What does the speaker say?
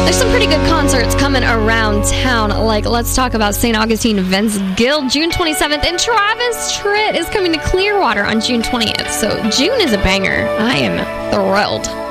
There's some pretty good concerts coming around town. Like, let's talk about St. Augustine Vince Gill, June 27th, and Travis Tritt is coming to Clearwater on June 20th. So June is a banger. I am thrilled.